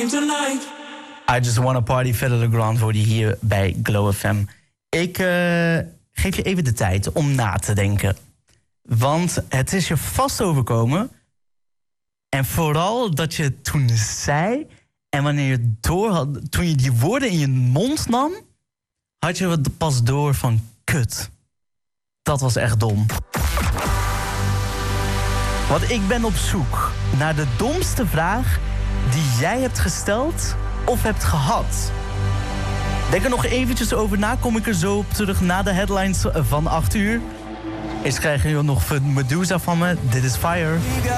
I Just Wanna Party, Fedde Le Grand hoorde je hier bij Glow FM. Ik geef je even de tijd om na te denken. Want het is je vast overkomen. En vooral dat je het toen zei... en wanneer je het door had, toen je die woorden in je mond nam... had je het pas door van kut. Dat was echt dom. Want ik ben op zoek naar de domste vraag... die jij hebt gesteld of hebt gehad. Denk er nog eventjes over na. Kom ik er zo op terug na de headlines van 8 uur. Eerst krijg je nog Medusa van me. Dit is Fire.